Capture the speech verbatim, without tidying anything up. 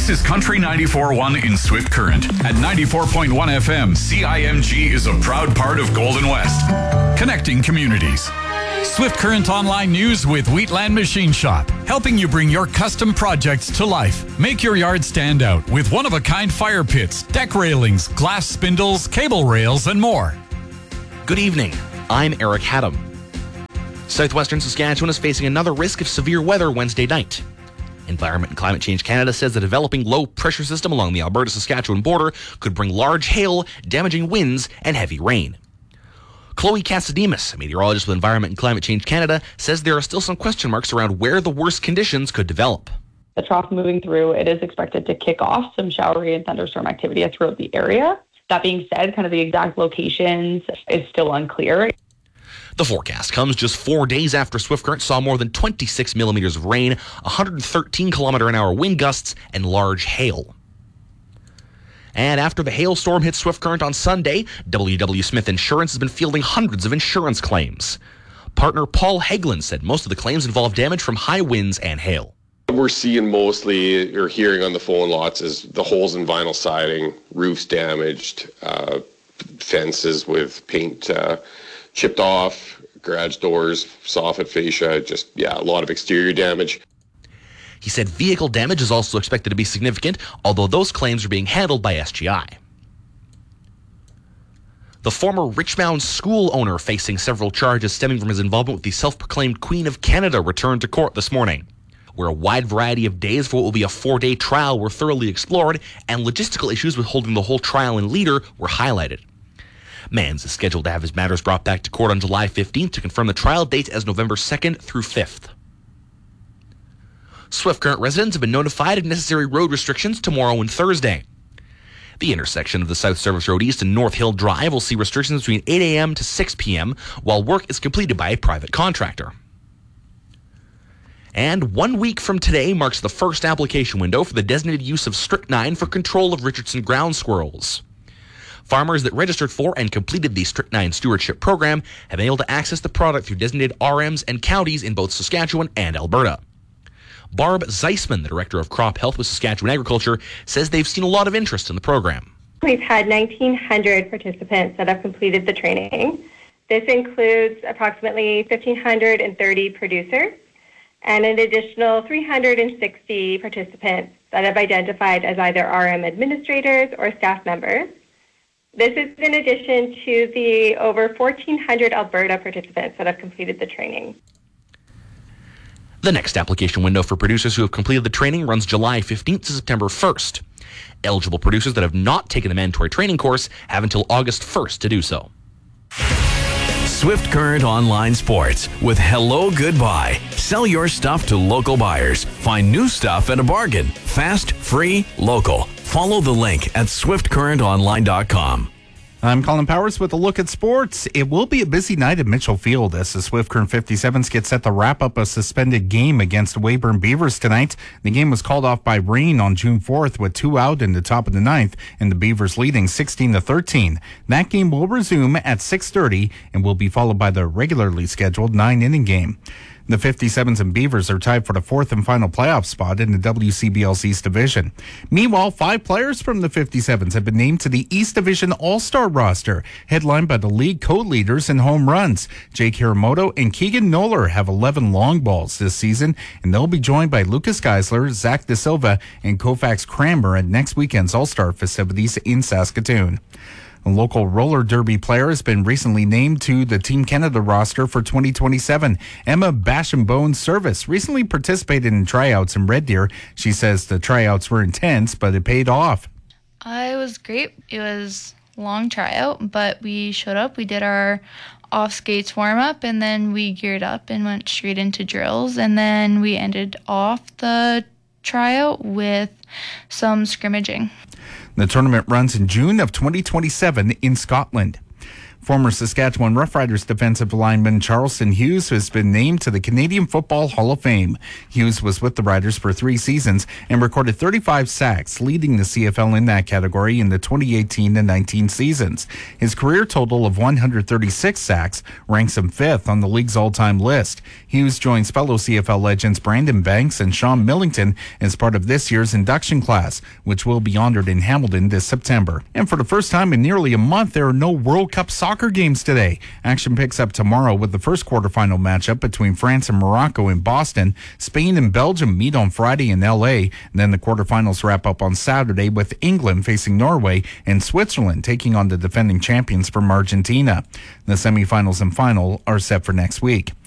This is Country ninety-four point one in Swift Current. At ninety-four point one F M, C I M G is a proud part of Golden West, connecting communities. Swift Current Online News with Wheatland Machine Shop, helping you bring your custom projects to life. Make your yard stand out with one-of-a-kind fire pits, deck railings, glass spindles, cable rails, and more. Good evening. I'm Eric Haddam. Southwestern Saskatchewan is facing another risk of severe weather Wednesday night. Environment and Climate Change Canada says the developing low-pressure system along the Alberta-Saskatchewan border could bring large hail, damaging winds, and heavy rain. Chloe Cassidemus, a meteorologist with Environment and Climate Change Canada, says there are still some question marks around where the worst conditions could develop. The trough moving through, it is expected to kick off some showery and thunderstorm activity throughout the area. That being said, kind of the exact locations is still unclear. The forecast comes just four days after Swift Current saw more than twenty-six millimeters of rain, one hundred thirteen kilometer an hour wind gusts, and large hail. And after the hailstorm hit Swift Current on Sunday, W W Smith Insurance has been fielding hundreds of insurance claims. Partner Paul Hagelin said most of the claims involve damage from high winds and hail. What we're seeing mostly, or hearing on the phone lots, is the holes in vinyl siding, roofs damaged, uh, fences with paint uh, chipped off, garage doors, soffit fascia, just, yeah, a lot of exterior damage. He said vehicle damage is also expected to be significant, although those claims are being handled by S G I. The former Richmond school owner facing several charges stemming from his involvement with the self-proclaimed Queen of Canada returned to court this morning, where a wide variety of days for what will be a four-day trial were thoroughly explored and logistical issues with holding the whole trial in Leader were highlighted. Mans is scheduled to have his matters brought back to court on July fifteenth to confirm the trial date as November second through fifth. Swift Current residents have been notified of necessary road restrictions tomorrow and Thursday. The intersection of the South Service Road East and North Hill Drive will see restrictions between eight a.m. to six p.m. while work is completed by a private contractor. And one week from today marks the first application window for the designated use of strychnine for control of Richardson ground squirrels. Farmers that registered for and completed the Strychnine Stewardship Program have been able to access the product through designated R Ms and counties in both Saskatchewan and Alberta. Barb Zeisman, the Director of Crop Health with Saskatchewan Agriculture, says they've seen a lot of interest in the program. We've had nineteen hundred participants that have completed the training. This includes approximately one thousand five hundred thirty producers and an additional three hundred sixty participants that have identified as either R M administrators or staff members. This is in addition to the over fourteen hundred Alberta participants that have completed the training. The next application window for producers who have completed the training runs July fifteenth to September first. Eligible producers that have not taken the mandatory training course have until August first to do so. Swift Current Online Sports with Hello Goodbye. Sell your stuff to local buyers. Find new stuff at a bargain. Fast, free, local. Follow the link at swift current online dot com. I'm Colin Powers with a look at sports. It will be a busy night at Mitchell Field as the Swift Current fifty-sevens get set to wrap up a suspended game against the Weyburn Beavers tonight. The game was called off by rain on June fourth with two out in the top of the ninth and the Beavers leading sixteen to thirteen. That game will resume at six thirty and will be followed by the regularly scheduled nine-inning game. The fifty-sevens and Beavers are tied for the fourth and final playoff spot in the W C B L's East Division. Meanwhile, five players from the fifty-sevens have been named to the East Division All-Star roster, headlined by the league co-leaders in home runs. Jake Hiramoto and Keegan Noller have eleven long balls this season, and they'll be joined by Lucas Geisler, Zach De Silva, and Koufax Cranmer at next weekend's All-Star festivities in Saskatoon. A local roller derby player has been recently named to the Team Canada roster for twenty twenty-seven. Emma Basham-Bones Service recently participated in tryouts in Red Deer. She says the tryouts were intense, but it paid off. Uh, it was great. It was a long tryout, but we showed up. We did our off skates warm up, and then we geared up and went straight into drills, and then we ended off the tryout with some scrimmaging. The tournament runs in June of twenty twenty-seven in Scotland. Former Saskatchewan Roughriders defensive lineman Charleston Hughes has been named to the Canadian Football Hall of Fame. Hughes was with the Riders for three seasons and recorded thirty-five sacks, leading the C F L in that category in the twenty eighteen and nineteen seasons. His career total of one hundred thirty-six sacks ranks him fifth on the league's all-time list. Hughes joins fellow C F L legends Brandon Banks and Sean Millington as part of this year's induction class, which will be honored in Hamilton this September. And for the first time in nearly a month, there are no World Cup soccer games today. Action picks up tomorrow with the first quarterfinal matchup between France and Morocco in Boston. Spain and Belgium meet on Friday in L A. And then the quarterfinals wrap up on Saturday with England facing Norway and Switzerland taking on the defending champions from Argentina. The semifinals and final are set for next week.